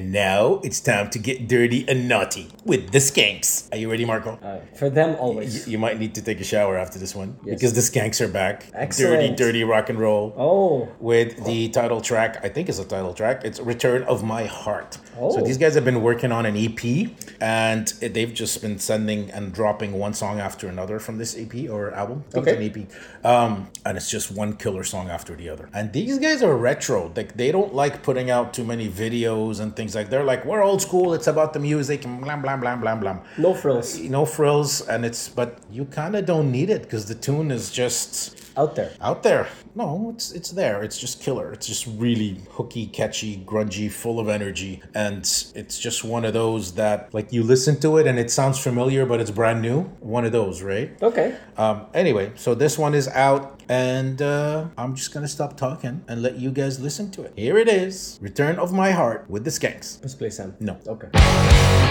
And now it's time to get dirty and naughty with the Skanks. Are you ready, Marco? For them, always. You might need to take a shower after this one. Yes. Because the Skanks are back. Excellent. Dirty rock and roll. Oh. With the title track, I think it's a title track. It's Return of My Heart. Oh. So these guys have been working on an EP, and they've just been sending and dropping one song after another from this EP or album. I think it's an EP. And it's just one killer song after the other. And these guys are retro. Like, they don't like putting out too many videos and things like. They're like, we're old school. It's about the music and blah blah blah blah blah. No frills. No frills, but you kind of don't need it because the tune is just out there. No, it's there. It's just killer. It's just really hooky, catchy, grungy, full of energy, and it's just one of those that, like, you listen to it and it sounds familiar, but it's brand new. One of those, right? Okay. Anyway, so this one is out, and I'm just gonna stop talking and let you guys listen to it. Here it is, Return of My Heart with the Skanks. Let's play Sam. No. Okay.